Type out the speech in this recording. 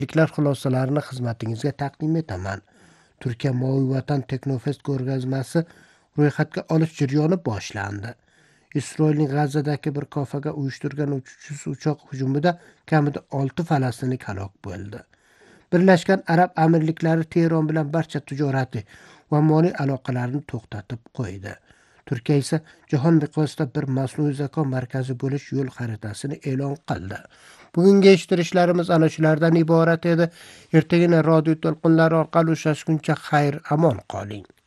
xulosalarini xizmatingizga taqdim etaman. Turkiya Moviy Vatan Teknofest ko'rgazmasi ro'yxatga olish jarayoni boshlandi. Isroilning G'azadagi bir kofaga uyushtirgan uchuvchisiz uchoq hujumida kamida 6 falastinlik halok bo'ldi. Birlashgan Arab Amirliklari Tehron bilan barcha tijoriy va moliy aloqalarni to'xtatib qo'ydi. Turkiya esa jahon miqyosida bir mas'ul zako markazi bo'lish yo'l xaritasini e'lon qildi. Bugungi eshittirishlarimiz ana shulardan iborat edi. Ertagina radio to'lqinlari orqali uchrashguncha xayr amon qoling.